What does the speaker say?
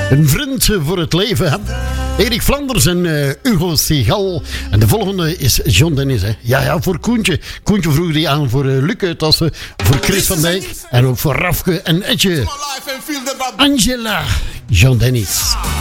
Een vriend voor het leven. Hè? Erik Flanders en Hugo Segal. En de volgende is John Dennis. Hè? Ja, voor Koentje. Koentje vroeg die aan voor Luc Uitassen. Voor Chris van Dijk. En ook voor Rafke en Etje. Angela. John Dennis.